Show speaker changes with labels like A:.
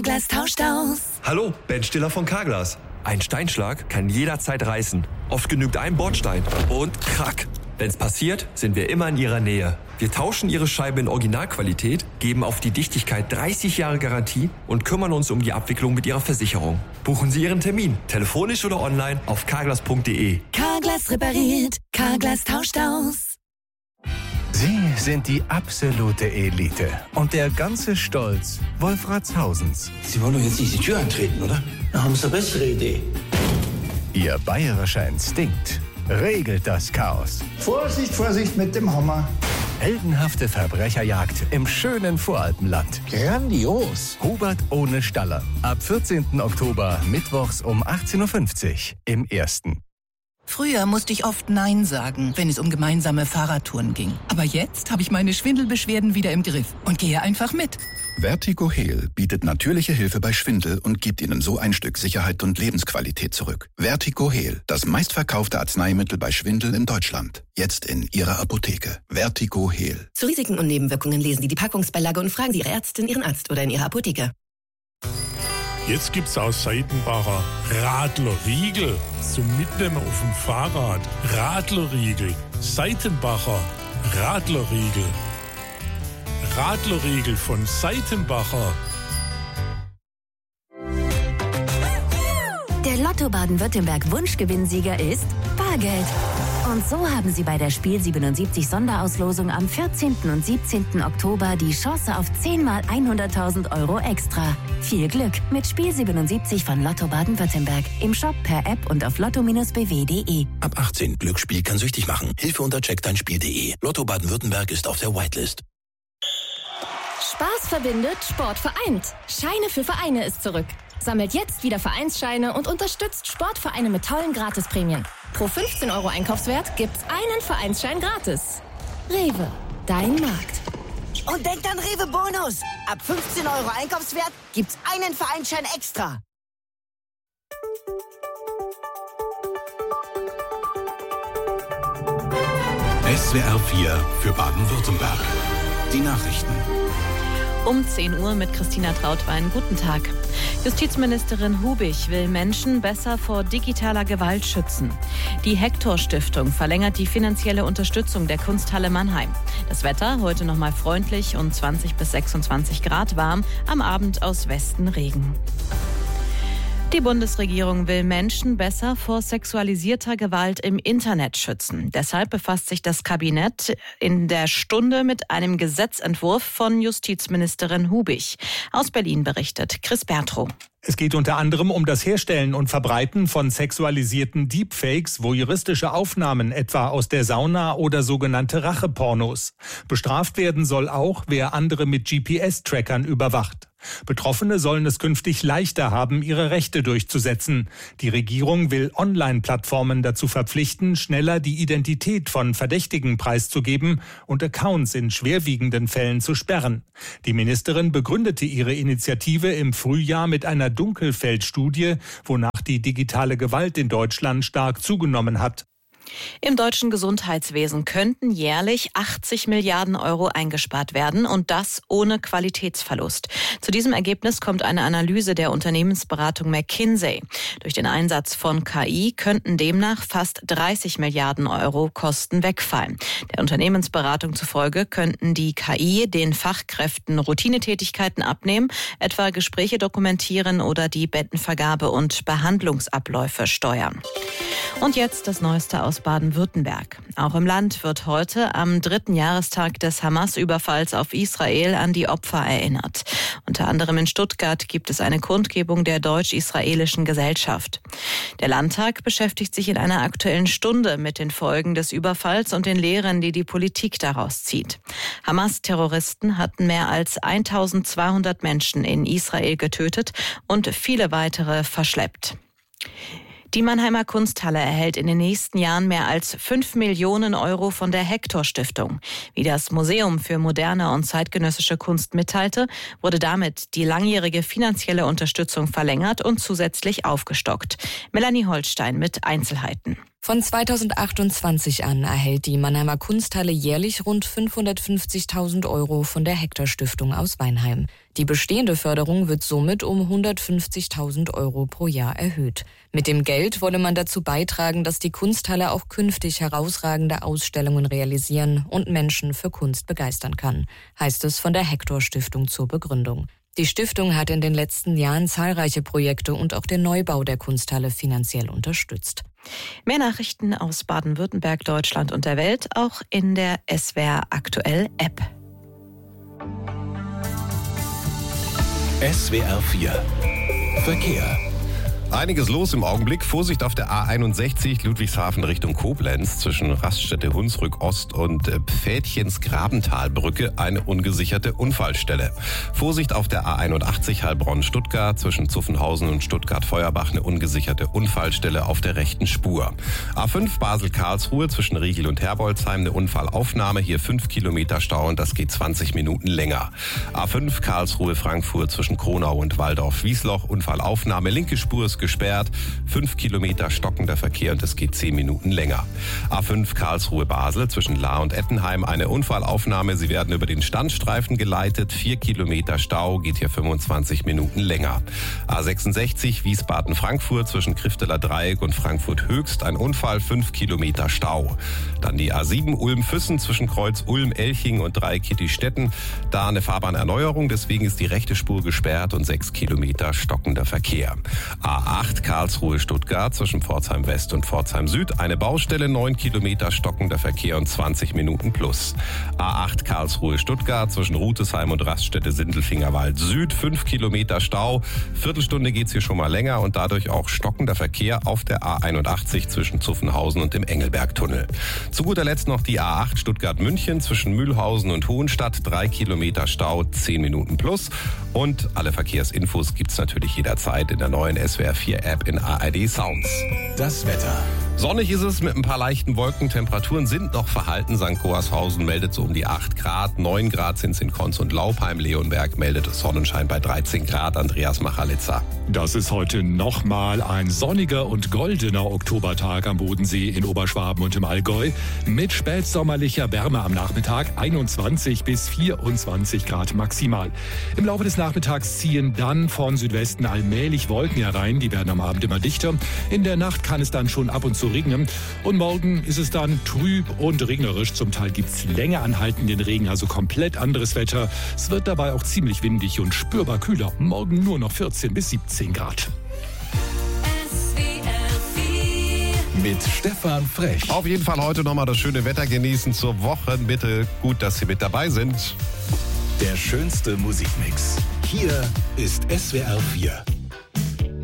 A: Carglass tauscht aus.
B: Hallo, Ben Stiller von Carglass. Ein Steinschlag kann jederzeit reißen. Oft genügt ein Bordstein und krack. Wenn's passiert, sind wir immer in Ihrer Nähe. Wir tauschen Ihre Scheibe in Originalqualität, geben auf die Dichtigkeit 30 Jahre Garantie und kümmern uns um die Abwicklung mit Ihrer Versicherung. Buchen Sie Ihren Termin, telefonisch oder online auf carglass.de.
A: Carglass repariert, Carglass tauscht aus.
C: Sie sind die absolute Elite und der ganze Stolz Wolfratshausens.
D: Sie wollen doch jetzt nicht die Tür eintreten, oder? Da haben Sie eine bessere Idee.
C: Ihr bayerischer Instinkt regelt das Chaos.
E: Vorsicht, Vorsicht mit dem Hammer.
C: Heldenhafte Verbrecherjagd im schönen Voralpenland.
D: Grandios.
C: Hubert ohne Staller. Ab 14. Oktober, mittwochs um 18.50 Uhr im Ersten.
F: Früher musste ich oft Nein sagen, wenn es um gemeinsame Fahrradtouren ging. Aber jetzt habe ich meine Schwindelbeschwerden wieder im Griff und gehe einfach mit.
G: Vertigo Heal bietet natürliche Hilfe bei Schwindel und gibt Ihnen so ein Stück Sicherheit und Lebensqualität zurück. Vertigo Heal, das meistverkaufte Arzneimittel bei Schwindel in Deutschland. Jetzt in Ihrer Apotheke. Vertigo Heal.
H: Zu Risiken und Nebenwirkungen lesen Sie die Packungsbeilage und fragen Sie Ihre Ärztin, Ihren Arzt oder in Ihrer Apotheke.
I: Jetzt gibt's aus Seitenbacher Radlerriegel zum Mitnehmen auf dem Fahrrad. Radlerriegel, Seitenbacher Radlerriegel. Radlerriegel von Seitenbacher.
J: Der Lotto Baden-Württemberg Wunschgewinnsieger ist Bargeld. Und so haben Sie bei der Spiel 77 Sonderauslosung am 14. und 17. Oktober die Chance auf 10 mal 100.000 Euro extra. Viel Glück mit Spiel 77 von Lotto Baden-Württemberg. Im Shop, per App und auf lotto-bw.de.
K: Ab 18. Glücksspiel kann süchtig machen. Hilfe unter checkdeinspiel.de. Lotto Baden-Württemberg ist auf der Whitelist.
L: Spaß verbindet, Sport vereint. Scheine für Vereine ist zurück. Sammelt jetzt wieder Vereinsscheine und unterstützt Sportvereine mit tollen Gratisprämien. Pro 15 Euro Einkaufswert gibt's einen Vereinsschein gratis. Rewe, dein Markt.
M: Und denkt an Rewe Bonus. Ab 15 Euro Einkaufswert gibt's einen Vereinsschein extra.
N: SWR 4 für Baden-Württemberg. Die Nachrichten.
O: Um 10 Uhr mit Christina Trautwein. Guten Tag. Justizministerin Hubich will Menschen besser vor digitaler Gewalt schützen. Die Hektor-Stiftung verlängert die finanzielle Unterstützung der Kunsthalle Mannheim. Das Wetter heute noch mal freundlich und 20 bis 26 Grad warm. Am Abend aus Westen Regen. Die Bundesregierung will Menschen besser vor sexualisierter Gewalt im Internet schützen. Deshalb befasst sich das Kabinett in der Stunde mit einem Gesetzentwurf von Justizministerin Hubich. Aus Berlin berichtet Chris Bertrow.
P: Es geht unter anderem um das Herstellen und Verbreiten von sexualisierten Deepfakes, voyeuristische Aufnahmen etwa aus der Sauna oder sogenannte Rachepornos. Bestraft werden soll auch, wer andere mit GPS-Trackern überwacht. Betroffene sollen es künftig leichter haben, ihre Rechte durchzusetzen. Die Regierung will Online-Plattformen dazu verpflichten, schneller die Identität von Verdächtigen preiszugeben und Accounts in schwerwiegenden Fällen zu sperren. Die Ministerin begründete ihre Initiative im Frühjahr mit einer Dunkelfeldstudie, wonach die digitale Gewalt in Deutschland stark zugenommen hat.
O: Im deutschen Gesundheitswesen könnten jährlich 80 Milliarden Euro eingespart werden und das ohne Qualitätsverlust. Zu diesem Ergebnis kommt eine Analyse der Unternehmensberatung McKinsey. Durch den Einsatz von KI könnten demnach fast 30 Milliarden Euro Kosten wegfallen. Der Unternehmensberatung zufolge könnten die KI den Fachkräften Routinetätigkeiten abnehmen, etwa Gespräche dokumentieren oder die Bettenvergabe und Behandlungsabläufe steuern. Und jetzt das Neueste aus Baden-Württemberg. Auch im Land wird heute am 3. Jahrestag des Hamas-Überfalls auf Israel an die Opfer erinnert. Unter anderem in Stuttgart gibt es eine Kundgebung der deutsch-israelischen Gesellschaft. Der Landtag beschäftigt sich in einer aktuellen Stunde mit den Folgen des Überfalls und den Lehren, die die Politik daraus zieht. Hamas-Terroristen hatten mehr als 1200 Menschen in Israel getötet und viele weitere verschleppt. Die Mannheimer Kunsthalle erhält in den nächsten Jahren mehr als 5 Millionen Euro von der Hektor-Stiftung. Wie das Museum für moderne und zeitgenössische Kunst mitteilte, wurde damit die langjährige finanzielle Unterstützung verlängert und zusätzlich aufgestockt. Melanie Holstein mit Einzelheiten.
Q: Von 2028 an erhält die Mannheimer Kunsthalle jährlich rund 550.000 € von der Hektar-Stiftung aus Weinheim. Die bestehende Förderung wird somit um 150.000 € pro Jahr erhöht. Mit dem Geld wolle man dazu beitragen, dass die Kunsthalle auch künftig herausragende Ausstellungen realisieren und Menschen für Kunst begeistern kann, heißt es von der Hektar-Stiftung zur Begründung. Die Stiftung hat in den letzten Jahren zahlreiche Projekte und auch den Neubau der Kunsthalle finanziell unterstützt.
O: Mehr Nachrichten aus Baden-Württemberg, Deutschland und der Welt auch in der SWR Aktuell App.
N: SWR 4 Verkehr.
R: Einiges los im Augenblick. Vorsicht auf der A61 Ludwigshafen Richtung Koblenz zwischen Raststätte Hunsrück Ost und Pfädchens Grabentalbrücke eine ungesicherte Unfallstelle. Vorsicht auf der A81 Heilbronn-Stuttgart zwischen Zuffenhausen und Stuttgart-Feuerbach eine ungesicherte Unfallstelle auf der rechten Spur. A5 Basel-Karlsruhe zwischen Riegel und Herbolzheim eine Unfallaufnahme. Hier 5 Kilometer Stau und das geht 20 Minuten länger. A5 Karlsruhe-Frankfurt zwischen Kronau und Waldorf-Wiesloch Unfallaufnahme. Linke Spur ist gesperrt, 5 Kilometer stockender Verkehr und es geht 10 Minuten länger. A5 Karlsruhe-Basel zwischen Lahr und Ettenheim eine Unfallaufnahme. Sie werden über den Standstreifen geleitet, 4 Kilometer Stau, geht hier 25 Minuten länger. A66 Wiesbaden-Frankfurt zwischen Krifteler Dreieck und Frankfurt Höchst ein Unfall, 5 Kilometer Stau. Dann die A7 Ulm-Füssen zwischen Kreuz Ulm-Elching und Dreieck-Kittistetten. Da eine Fahrbahnerneuerung, deswegen ist die rechte Spur gesperrt und 6 Kilometer stockender Verkehr. A8 Karlsruhe-Stuttgart zwischen Pforzheim West und Pforzheim Süd eine Baustelle, 9 Kilometer stockender Verkehr und 20 Minuten plus. A8 Karlsruhe-Stuttgart zwischen Rutesheim und Raststätte Sindelfingerwald Süd 5 Kilometer Stau. Viertelstunde geht's hier schon mal länger und dadurch auch stockender Verkehr auf der A81 zwischen Zuffenhausen und dem Engelbergtunnel. Zu guter Letzt noch die A8 Stuttgart-München zwischen Mühlhausen und Hohenstadt 3 Kilometer Stau, 10 Minuten plus. Und alle Verkehrsinfos gibt's natürlich jederzeit in der neuen SWR 4 App in ARD Sounds.
N: Das Wetter.
R: Sonnig ist es mit ein paar leichten Wolken. Temperaturen sind noch verhalten. St. Goarshausen meldet so um die 8 Grad. 9 Grad sind es in Konz und Laupheim. Leonberg meldet Sonnenschein bei 13 Grad. Andreas Machalitzer.
I: Das ist heute nochmal ein sonniger und goldener Oktobertag am Bodensee in Oberschwaben und im Allgäu. Mit spätsommerlicher Wärme am Nachmittag 21 bis 24 Grad maximal. Im Laufe des Nachmittags ziehen dann von Südwesten allmählich Wolken herein. Die werden am Abend immer dichter. In der Nacht kann es dann schon ab und zu regnen. Und morgen ist es dann trüb und regnerisch. Zum Teil gibt es länger anhaltenden Regen, also komplett anderes Wetter. Es wird dabei auch ziemlich windig und spürbar kühler. Morgen nur noch 14 bis 17 Grad.
N: Mit Stefan Frech.
R: Auf jeden Fall heute nochmal das schöne Wetter genießen zur Wochenmitte. Gut, dass Sie mit dabei sind.
N: Der schönste Musikmix. Hier ist SWR 4.